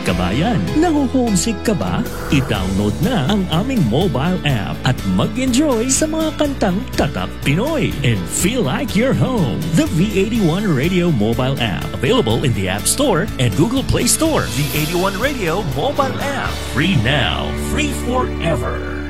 kabayan, naho-homesick ka ba? I-download na ang aming mobile app at mag-enjoy sa mga kantang tatak Pinoy and feel like you're home. The V81 Radio mobile app, available in the App Store and Google Play Store. V81 Radio mobile app, free now, free forever.